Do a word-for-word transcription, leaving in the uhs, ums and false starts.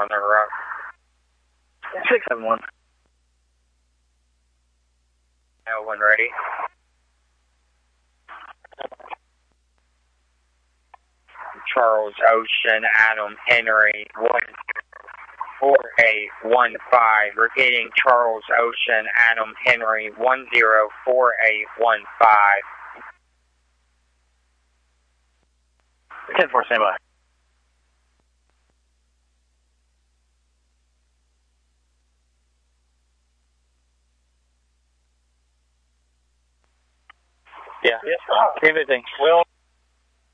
on the route. six seven one. L one ready. Charles Ocean, Adam Henry, one four eight one five. Repeating, Charles Ocean, Adam Henry, one zero four eight one five. ten four, stand by. Yeah. Yeah. Same thing. Will.